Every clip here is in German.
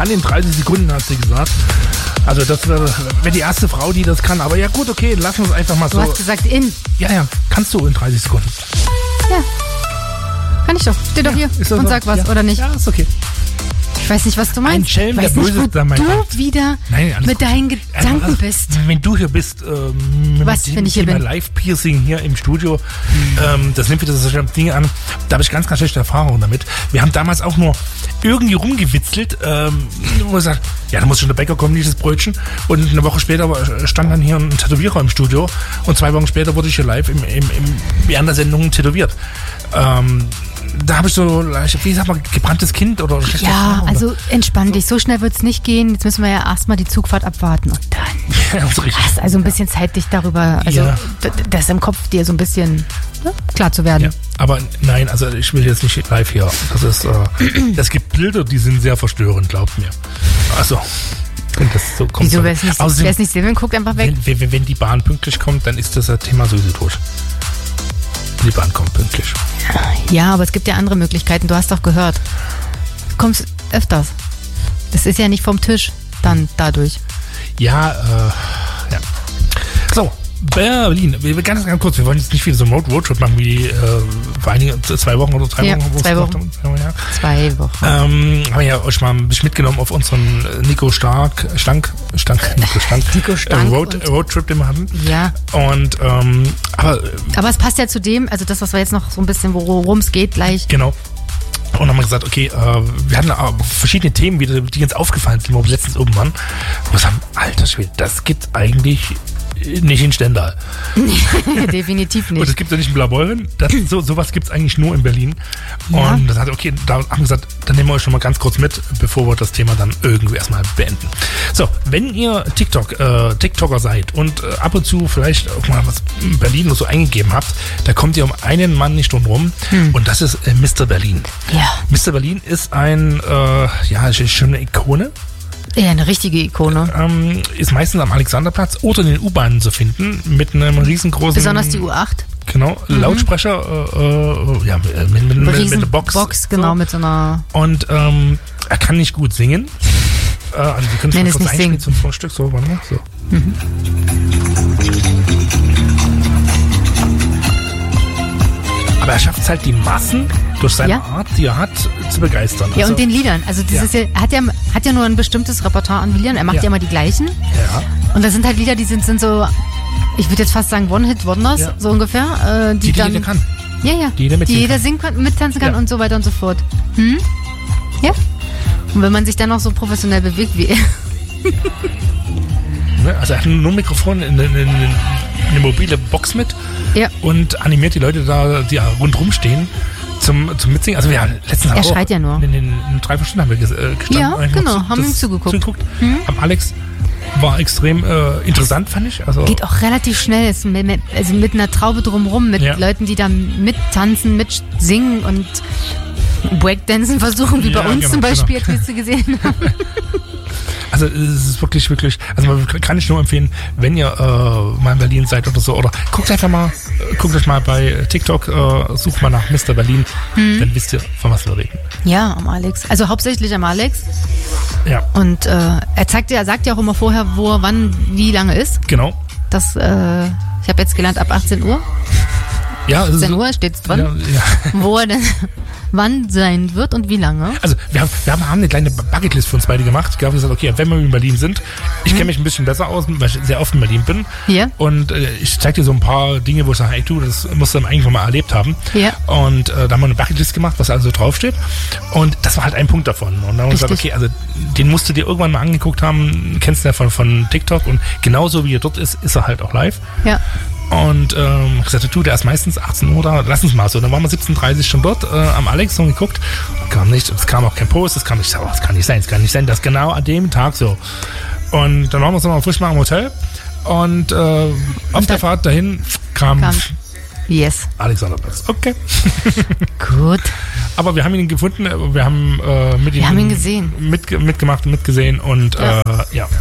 kann in 30 Sekunden, hat sie gesagt. Also das wäre die erste Frau, die das kann. Aber ja gut, okay, lass uns einfach mal so. Du hast gesagt in. Ja, kannst du in 30 Sekunden. Ja. Kann ich doch. Steh doch hier und so? sag was, Ja. oder nicht? Ja, ist okay. Ich weiß nicht, was du meinst. Ein Schelm, der weiß nicht, Böses wo da meint. du wieder Nein, alles mit gut. deinen Gedanken bist. Wenn du hier bist, Was, mit wenn ich hier bin? Live-Piercing hier im Studio, das nimmt wieder solche Dinge an. Da habe ich ganz, ganz schlechte Erfahrungen damit. Wir haben damals auch nur irgendwie rumgewitzelt, wo wir gesagt, ja, da muss schon der Bäcker kommen, dieses Brötchen. Und eine Woche später stand dann hier ein Tätowierer im Studio und 2 Wochen später wurde ich hier live während der Sendung tätowiert. Da habe ich so, wie sagt man, gebranntes Kind oder schlechte Ja, Erfahrungen. also entspann dich. So schnell wird es nicht gehen. Jetzt müssen wir ja erstmal die Zugfahrt abwarten. Und dann Ja, so richtig. hast also ein bisschen Zeit, dich darüber, also Ja. das im Kopf dir so ein bisschen klar zu werden. Ja, aber nein, also ich will jetzt nicht live hier. Das ist, es gibt Bilder, die sind sehr verstörend, glaubt mir. Also, wenn das so kommt. Wieso, wer es nicht sehen will, guckt einfach weg. Wenn die Bahn pünktlich kommt, dann ist das Thema sowieso durch. Die Bahn kommt pünktlich. Ja, aber es gibt ja andere Möglichkeiten. Du hast doch gehört. Du kommst öfters. Das ist ja nicht vom Tisch dann dadurch. Ja, ja. So, Berlin. Wir ganz kurz, wir wollen jetzt nicht wieder so einen Roadtrip machen wie vor einigen 2 Wochen oder 3 Ja, Wochen. 2 Wochen. 2 Wochen. Haben wir ja euch mal ein bisschen mitgenommen auf unseren Nico Stank Roadtrip, den wir hatten. Ja. Und Aber es passt ja zu dem, also das, was wir jetzt noch so ein bisschen, worum es geht, gleich. genau. Und dann haben wir gesagt, okay, wir hatten verschiedene Themen wieder, die uns aufgefallen sind, wo wir letztens oben waren. Und wir sagen, alter Schwede, das gibt's eigentlich nicht in Stendal. Definitiv Und nicht. es gibt ja nicht in Blaubeuren. Sowas gibt es eigentlich nur in Berlin. Ja. Und das hat, okay, da haben wir gesagt, dann nehmen wir euch schon mal ganz kurz mit, bevor wir das Thema dann irgendwie erstmal beenden. So, wenn ihr TikToker seid und ab und zu vielleicht auch mal was in Berlin oder so eingegeben habt, da kommt ihr um einen Mann nicht drum rum. Und das ist Mr. Berlin. Ja. Mr. Berlin ist schon eine Ikone. Ja, eine richtige Ikone. Ist meistens am Alexanderplatz oder in den U-Bahnen zu finden, mit einem riesengroßen... Besonders die U8. Genau, Lautsprecher, mit einer Box. Box, genau, so. mit so einer... Und er kann nicht gut singen. Also wir können Nenn es es kurz nicht einspielen singen. zum Stück. So, warte mal. So. Aber er schafft es halt, die Massen durch seine Ja. Art, die er hat, zu begeistern. Ja, Also, und den Liedern. Also das ist ja, hat ja nur ein bestimmtes Repertoire an Liedern. Er macht ja immer die gleichen. ja. Und das sind halt Lieder, die sind so, ich würde jetzt fast sagen One-Hit-Wonders, Ja. so ungefähr. Die dann, jeder kann. Ja, ja. Die jeder mitsingen singen kann, mittanzen kann Ja. und so weiter und so fort. Ja. Und wenn man sich dann noch so professionell bewegt wie er. Ne? Also er hat nur ein Mikrofon, eine mobile Box mit Ja. und animiert die Leute da, die rundherum stehen, zum Mitsingen. Also ja, letztens Er haben wir schreit ja nur. In 3 Stunden haben wir gestanden. Ja, und genau, haben ihm zugeguckt. Am Alex war extrem interessant, fand ich. Also, Geht auch relativ schnell. Ist also mit einer Traube drumrum, mit Ja. Leuten, die da mittanzen, mitsingen und Breakdancen versuchen, wie Ja, bei uns genau, zum Beispiel, genau. jetzt, wie du gesehen hast. also es ist wirklich, also man kann ich nur empfehlen, wenn ihr mal in Berlin seid oder so, oder guckt euch mal bei TikTok, sucht mal nach Mr. Berlin, dann wisst ihr, von was wir reden. Ja, am Alex. Also hauptsächlich am Alex. Ja, Und er sagt ja auch immer vorher, wo er wann, wie lange ist. genau. Das, ich habe jetzt gelernt, ab 18 Uhr. Ja, 18 Uhr steht's drin. Ja. Wo er denn wann sein wird und wie lange. Also wir haben eine kleine Bucketlist für uns beide gemacht. Wir haben gesagt, okay, wenn wir in Berlin sind, ich kenne mich ein bisschen besser aus, weil ich sehr oft in Berlin bin. Ja. Und ich zeige dir so ein paar Dinge, wo ich sage, hey du, das musst du dann eigentlich mal erlebt haben. Ja. Und da haben wir eine Bucketlist gemacht, was also draufsteht. Und das war halt ein Punkt davon. Und dann haben wir gesagt, okay, also den musst du dir irgendwann mal angeguckt haben, kennst du ja von TikTok. Und genauso wie er dort ist er halt auch live. Ja. Und ich sagte, du, der ist meistens 18 Uhr da, lass uns mal so. Dann waren wir 17:30 schon dort am Alex und geguckt. Kam nicht, es kam auch kein Post, es kam nicht, das kann nicht sein, das genau an dem Tag so. Und dann waren wir uns nochmal frisch mal im Hotel und auf der Fahrt dahin kam Yes. Alexanderplatz. Okay. Gut. Aber wir haben ihn gefunden, wir haben mit ihm Wir haben ihn gesehen. mitgemacht und mitgesehen und ja.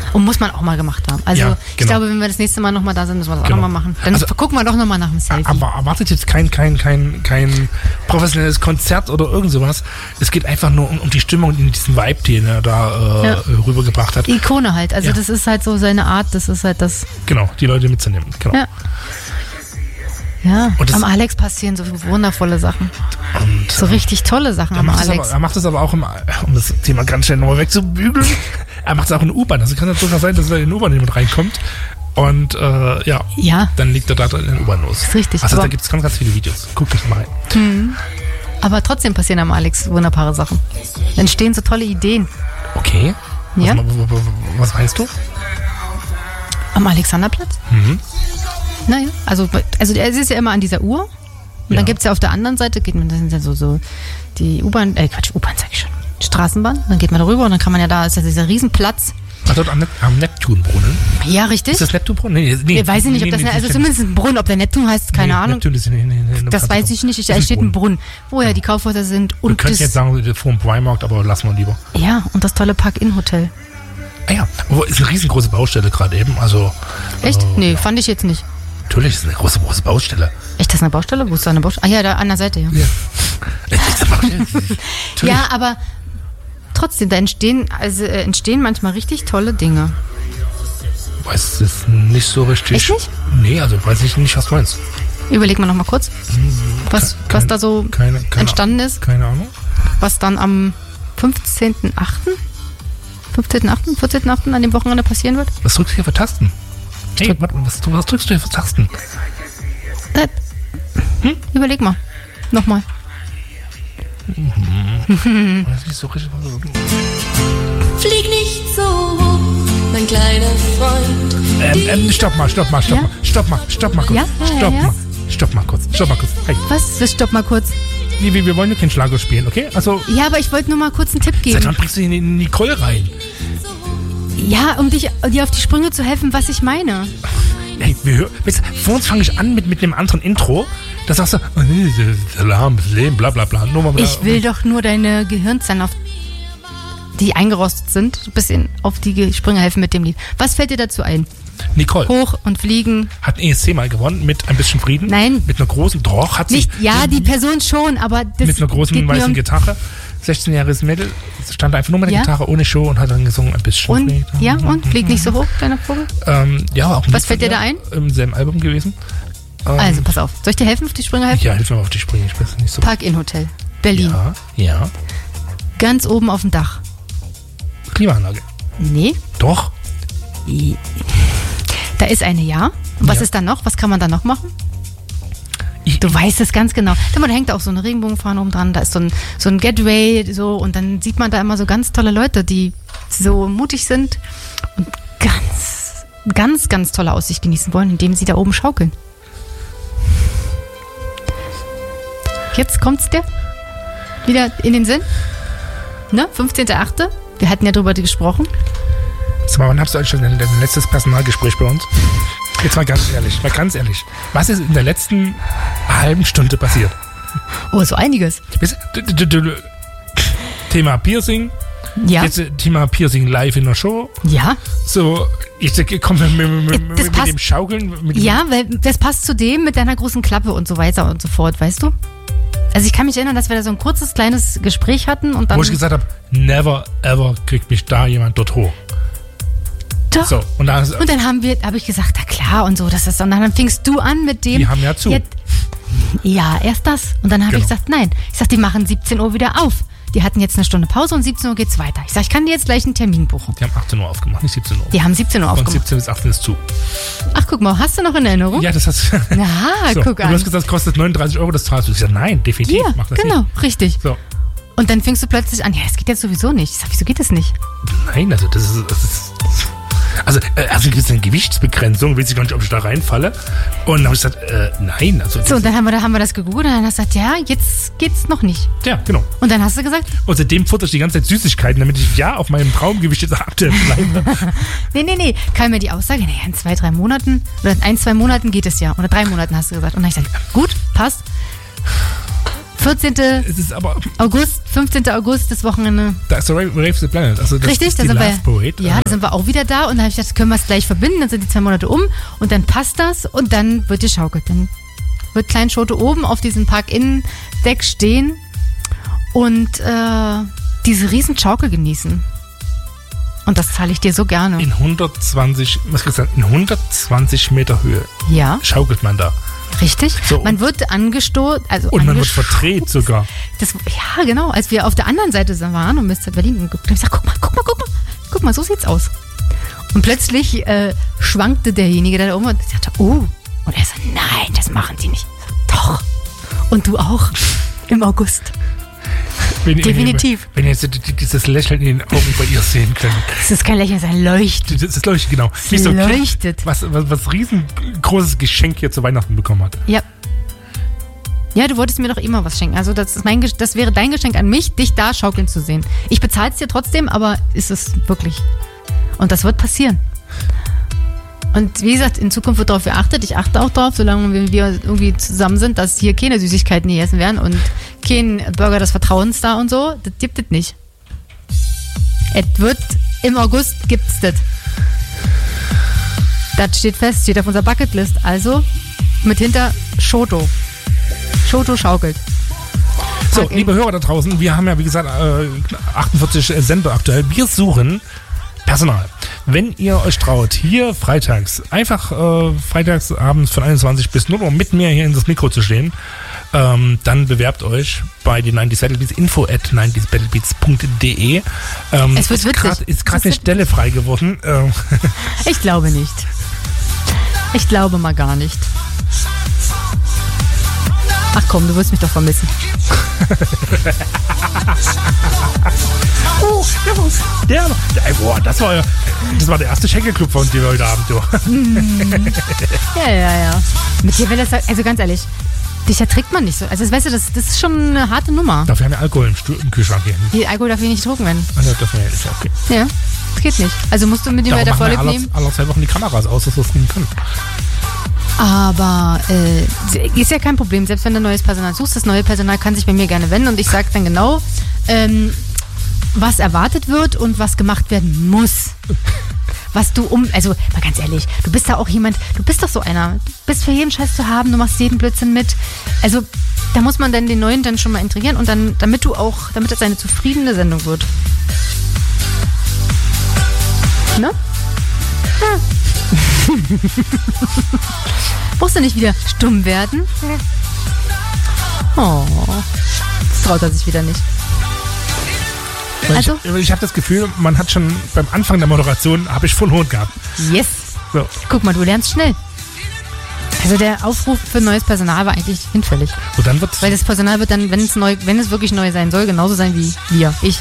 Und muss man auch mal gemacht haben. Also Ja, ich genau. glaube, wenn wir das nächste Mal nochmal da sind, müssen wir das auch Genau. nochmal machen. Dann Also- gucken wir doch nochmal nach dem Selfie. Aber erwartet jetzt kein professionelles Konzert oder irgend sowas. Es geht einfach nur um die Stimmung und diesen Vibe, den er da rübergebracht hat. Ikone halt. Also Ja. das ist halt so seine Art, das ist halt das. Genau, die Leute mitzunehmen. Genau. Ja. Ja, Und das- am Alex passieren so wundervolle Sachen. Und So richtig tolle Sachen am Alex. er macht das aber auch, um das Thema ganz schnell nochmal wegzubügeln, er macht es auch in U-Bahn. Also kann es durchaus sein, dass er in U-Bahn jemand reinkommt. Und Ja, dann liegt er da in der U-Bahn los. ist richtig. Also da Aber- gibt es ganz, ganz viele Videos. Guckt euch mal rein. aber trotzdem passieren am Alex wunderbare Sachen. Entstehen so tolle Ideen. Okay. Ja. Was meinst du? Am Alexanderplatz? Naja, also es ist ja immer an dieser Uhr. Und Ja. dann gibt es ja auf der anderen Seite, das sind ja so die U-Bahn, U-Bahn sag ich schon, Straßenbahn. Dann geht man darüber und dann kann man ja da, ist ja dieser Riesenplatz. Ach, dort am Neptunbrunnen. Ja, richtig. Ist das Neptunbrunnen? Nee, Ich weiß nicht, ob das, also zumindest ein Brunnen, ob der Neptun heißt, keine Ahnung. Neptun ist Das weiß ich nicht. Da steht ein Brunnen, wo ja die Kaufhäuser sind. Wir Und könnten jetzt sagen, vor dem Primarkt, aber lassen wir lieber. ja, und das tolle Park-In-Hotel. Ah ja, aber ist eine riesengroße Baustelle gerade eben. Also, Echt? Nee, fand ich jetzt nicht. natürlich ist es eine große Baustelle. Echt, das ist eine Baustelle? Wo ist da eine Baustelle? Ah ja, da an der Seite, ja. Es ist eine Baustelle. Natürlich. Ja, aber trotzdem, da entstehen manchmal richtig tolle Dinge. Weiß es nicht so richtig. Echt nicht? Nee, also weiß ich nicht, was du meinst. Überleg mal noch mal kurz, was da so keine entstanden ist, Keine Ahnung. was dann am 14.8. an dem Wochenende passieren wird. Was drückst du hier für Tasten? Hey, warte, was drückst du hier für Tasten? Überleg mal. Nochmal. Weiß nicht so richtig. Flieg nicht so hoch, mein kleiner Freund. Stopp mal kurz. Ja? Stopp mal kurz. Hey, Was? Stopp mal kurz. wir wollen ja keinen Schlager spielen, okay? Also, Ja, aber ich wollte nur mal kurz einen Tipp seit geben. wann bringst du hier in Nicole rein? Ja, um dir auf die Sprünge zu helfen, was ich meine. Hey, vor uns fange ich an mit einem anderen Intro. Da sagst du, Salam, bla bla bla. Nur mal Ich will doch nur deine Gehirnzellen, die eingerostet sind, ein bisschen auf die Sprünge helfen mit dem Lied. Was fällt dir dazu ein? Nicole Hoch und fliegen. hat ein ESC mal gewonnen mit ein bisschen Frieden. Nein. Mit einer großen, doch, hat sie. Nicht, ja, die Person schon, aber das Mit einer großen geht mir weißen um- Gitarre. 16-jähriges Mädel stand einfach nur mit der Ja. Gitarre ohne Show und hat dann gesungen ein bisschen Und, Frieden. ja, und flieg nicht so hoch, kleiner Vogel. Ja, auch ein Was Lied fällt dir von da ein? ihr, Im selben Album gewesen. Also, pass auf. Soll ich dir helfen, auf die Sprünge helfen? Ja, hilf mir mal auf die Sprünge, ich weiß nicht so. Park-In-Hotel. Berlin. Ja. Ganz oben auf dem Dach. Klimaanlage. Nee. Doch. Da ist eine, ja. Und was Ja. ist da noch? Was kann man da noch machen? Du weißt es ganz genau. Da hängt auch so eine Regenbogenfahne oben dran. Da ist so ein Getaway, so. Und dann sieht man da immer so ganz tolle Leute, die so mutig sind und ganz, ganz tolle Aussicht genießen wollen, indem sie da oben schaukeln. Jetzt kommt's dir wieder in den Sinn. Ne? 15.8. Wir hatten ja drüber gesprochen. Sag mal, wann hast du eigentlich schon dein letztes Personalgespräch bei uns? Jetzt mal ganz ehrlich. Was ist in der letzten halben Stunde passiert? Oh, so einiges. Thema Piercing. Ja. Jetzt Thema Piercing live in der Show. Ja. So, jetzt kommen wir mit passt. dem Schaukeln. Mit Ja, weil das passt zu dem mit deiner großen Klappe und so weiter und so fort, weißt du? Also ich kann mich erinnern, dass wir da so ein kurzes, kleines Gespräch hatten und dann... Wo ich gesagt habe, never ever kriegt mich da jemand dort hoch. Doch. So, und dann, Und dann habe ich gesagt, na klar und so, das ist... Und dann fingst du an mit dem... Die haben ja zu. Ja, erst das. Und dann habe Genau. ich gesagt, nein. Ich sag, die machen 17 Uhr wieder auf. Die hatten jetzt eine Stunde Pause und 17 Uhr geht's weiter. Ich sag, ich kann dir jetzt gleich einen Termin buchen. die haben 18 Uhr aufgemacht, nicht 17 Uhr. Die haben 17 Uhr Von aufgemacht. 17 bis 18 ist zu. Ach, guck mal, hast du noch in Erinnerung? Ja, das hast Na, so. guck Und an. du hast gesagt, das kostet 39 Euro, das zahlst du. Ich sag, nein, definitiv, Ja, mach das genau, nicht. richtig. So. Und dann fingst du plötzlich an, ja, das geht jetzt sowieso nicht. Ich sag, wieso geht das nicht? Nein, also das ist also gibt es eine Gewichtsbegrenzung, weiß ich gar nicht, ob ich da reinfalle. Und dann habe ich gesagt, nein. Also So, und dann haben wir das gegoogelt und dann hast du gesagt, ja, jetzt geht's noch nicht. ja, genau. Und dann hast du gesagt, Und seitdem futter ich die ganze Zeit Süßigkeiten, damit ich ja auf meinem Traumgewicht jetzt aktuell bleibe. nee, kam mir die Aussage, naja, in 2-3 Monaten oder in 1-2 Monaten geht es ja. Oder 3 Monaten hast du gesagt. Und dann habe ich gesagt, gut, passt. 14. Es ist aber August, 15. August, das Wochenende. Da ist der Rave the Planet. Also das Richtig, ist da die sind Love Parade. Ja, da sind wir auch wieder da. Und dann habe ich gedacht, können wir es gleich verbinden. Dann sind die 2 Monate um und dann passt das und dann wird geschaukelt. Dann wird Klein Schote oben auf diesem Park-In-Deck stehen und diese riesen Schaukel genießen. Und das zahle ich dir so gerne. In 120 Meter Höhe Ja. schaukelt man da. Richtig. So, man wird angestoßen. Also und man wird verdreht sogar. Ja, genau. Als wir auf der anderen Seite waren und Mr. Berlin geguckt haben, ich gesagt, guck mal, so sieht's aus. Und plötzlich schwankte derjenige da oben und sagte, oh. Und er so, nein, das machen die nicht. Doch. Und du auch. Im August. Definitiv. Wenn ihr jetzt dieses Lächeln in den Augen bei ihr sehen könnt. Das ist kein Lächeln, das ist ein Leuchten. Das ist leuchtet, genau. Es leuchtet. Was riesengroßes Geschenk hier zu Weihnachten bekommen hat. Ja. Ja, du wolltest mir doch immer was schenken. Also das wäre dein Geschenk an mich, dich da schaukeln zu sehen. Ich bezahle es dir trotzdem, aber ist es wirklich. Und das wird passieren. Und wie gesagt, in Zukunft wird darauf geachtet. Ich achte auch darauf, solange wir irgendwie zusammen sind, dass hier keine Süßigkeiten gegessen werden und kein Burger des Vertrauens da und so. Das gibt es nicht. Im August gibt's das. Das steht fest, steht auf unserer Bucketlist. Also mit hinter Schoto. Schoto schaukelt. So, liebe Hörer da draußen, wir haben ja, wie gesagt, 48 Sender aktuell. Wir suchen Personal. Wenn ihr euch traut, hier freitags, einfach freitags abends von 21 bis 0 Uhr mit mir hier in das Mikro zu stehen, dann bewerbt euch bei den 90s Battlebeats, info@90sbattlebeats.de. Es wird ist gerade eine Stelle frei geworden. Ich glaube nicht. Ich glaube mal gar nicht. Ach komm, du wirst mich doch vermissen. Das war der erste Schenkelclub von dir heute Abend, du. Ja. Mit dir will das, also ganz ehrlich, dich erträgt man nicht so. Also weißt du, das ist schon eine harte Nummer. Dafür haben wir Alkohol im Kühlschrank hier. Die Alkohol darf ich nicht drucken, wenn. Also dürfen wir ja nicht, okay. Ja, das geht nicht. Also musst du mit dem weiter Vorlieb nehmen. Alle 2 Wochen die Kameras aus, dass wir es tun können. Aber ist ja kein Problem. Selbst wenn du neues Personal suchst, das neue Personal kann sich bei mir gerne wenden und ich sage dann genau, was erwartet wird und was gemacht werden muss. Was du also mal ganz ehrlich, du bist da auch jemand, du bist doch so einer, du bist für jeden Scheiß zu haben, du machst jeden Blödsinn mit. Also da muss man dann den Neuen dann schon mal integrieren und dann, damit das eine zufriedene Sendung wird. Ne? Ja. Musst du nicht wieder stumm werden? Oh, das traut er sich wieder nicht. Also? Ich habe das Gefühl, man hat schon beim Anfang der Moderation, habe ich voll Hohn gehabt. Yes. So. Guck mal, du lernst schnell. Also der Aufruf für neues Personal war eigentlich hinfällig. Und dann wird's, weil das Personal wird dann, wenn es wirklich neu sein soll, genauso sein wie ich.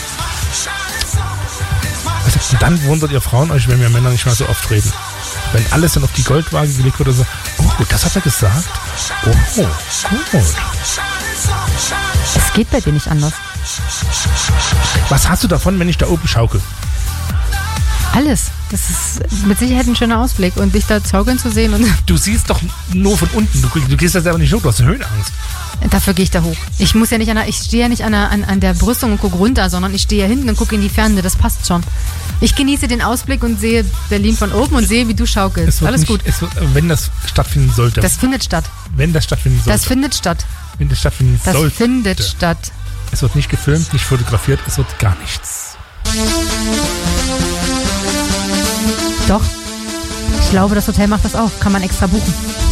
Und dann wundert ihr Frauen euch, wenn wir Männer nicht mehr so oft reden. Wenn alles dann auf die Goldwaage gelegt wird oder so. Oh, das hat er gesagt. Oh, gut. Es geht bei dir nicht anders. Was hast du davon, wenn ich da oben schaukel? Alles. Das ist mit Sicherheit ein schöner Ausblick. Und dich da schaukeln zu sehen. Und du siehst doch nur von unten. Du gehst da selber nicht hoch, du hast Höhenangst. Dafür gehe ich da hoch. Ich stehe ja nicht an der Brüstung und gucke runter, sondern ich stehe ja hinten und gucke in die Ferne. Das passt schon. Ich genieße den Ausblick und sehe Berlin von oben und sehe, wie du schaukelst. Alles gut. Wenn das stattfinden sollte. Das findet statt. Wenn das stattfinden sollte. Das findet statt. Wenn das stattfinden sollte. Das findet statt. Es wird nicht gefilmt, nicht fotografiert, es wird gar nichts. Doch. Ich glaube, das Hotel macht das auch. Kann man extra buchen.